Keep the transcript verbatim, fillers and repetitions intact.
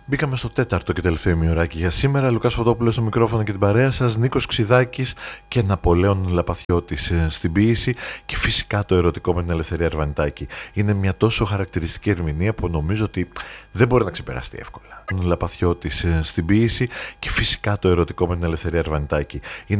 Μπήκαμε στο τέταρτο και τελευταίο ημιωράκι για σήμερα. Λουκάς Φωτόπουλος στο μικρόφωνο και την παρέα σας, Νίκος Ξιδάκης και Ναπολέων Λαπαθιώτης στην ποίηση και φυσικά το ερωτικό με την Ελευθερία Αρβανιτάκη. Είναι μια τόσο χαρακτηριστική ερμηνεία που νομίζω ότι δεν μπορεί να ξεπεραστεί εύκολα. Λαπαθιώτης στην ποίηση και φυσικά το ερωτικό με την Ελευθερία Αρβανιτάκη. Είναι